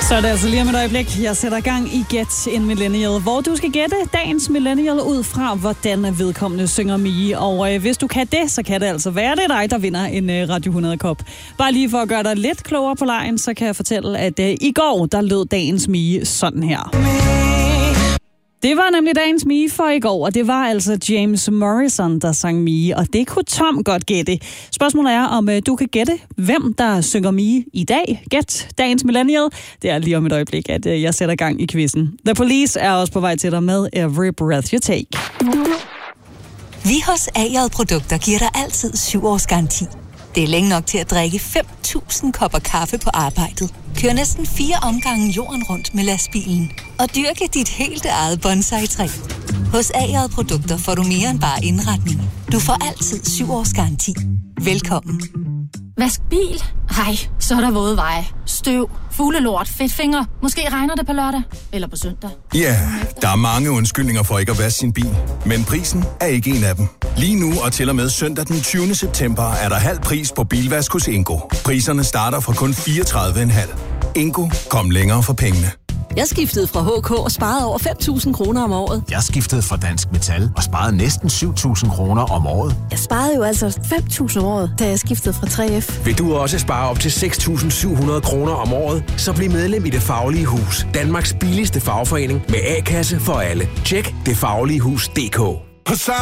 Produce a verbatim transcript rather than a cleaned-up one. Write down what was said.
Så er det altså lige om et øjeblik. Jeg sætter gang i Get en Millennial, hvor du skal gætte dagens millennial ud fra, hvordan vedkommende synger Mie. Og øh, hvis du kan det, så kan det altså være, det er dig, der vinder en øh, Radio hundrede-kop. Bare lige for at gøre dig lidt klogere på lejen, så kan jeg fortælle, at øh, i går, der lød dagens Mie sådan her. Det var nemlig dagens Mie for i går, og det var altså James Morrison, der sang Mie, og det kunne Tom godt gætte. Spørgsmålet er, om uh, du kan gætte, hvem der synger Mie i dag. Gæt dagens millennial. Det er lige om et øjeblik, at uh, jeg sætter gang i quizzen. The Police er også på vej til dig med Every Breath You Take. Vi hos A J Produkter giver dig altid syv års garanti. Det er længe nok til at drikke fem tusind kopper kaffe på arbejdet. Kør næsten fire omgange jorden rundt med lastbilen. Og dyrke dit helt eget bonsai-træ. Hos A J Produkter får du mere end bare indretning. Du får altid syv års garanti. Velkommen. Vask bil? Ej, så er der våde veje. Støv, fuglelort, fedtfinger. Måske regner det på lørdag. Eller på søndag. Ja, yeah, der er mange undskyldninger for ikke at vaske sin bil. Men prisen er ikke en af dem. Lige nu og til og med søndag den tyvende september er der halv pris på bilvask hos Ingo. Priserne starter fra kun fireogtredive komma fem. Ingo, kom længere for pengene. Jeg skiftede fra H K og sparede over fem tusind kroner om året. Jeg skiftede fra Dansk Metal og sparede næsten syv tusind kroner om året. Jeg sparede jo altså fem tusind om året, da jeg skiftede fra tre F. Vil du også spare op til seks tusind syv hundrede kroner om året? Så bliv medlem i Det Faglige Hus. Danmarks billigste fagforening med A-kasse for alle. Tjek det faglige hus punktum d k.